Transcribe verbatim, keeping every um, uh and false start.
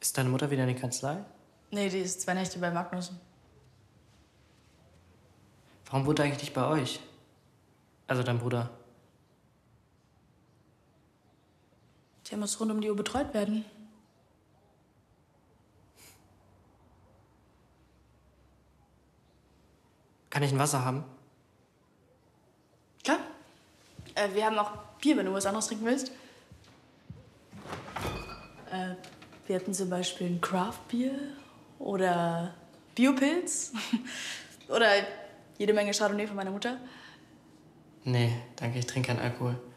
Ist deine Mutter wieder in der Kanzlei? Nee, die ist zwei Nächte bei Magnus. Warum wohnt er eigentlich nicht bei euch? Also dein Bruder. Der muss rund um die Uhr betreut werden. Kann ich ein Wasser haben? Klar. Äh, wir haben auch Bier, wenn du was anderes trinken willst. Äh, wir hatten zum Beispiel ein Craft-Bier oder Biopilz oder jede Menge Chardonnay von meiner Mutter. Nee, danke, ich trinke keinen Alkohol.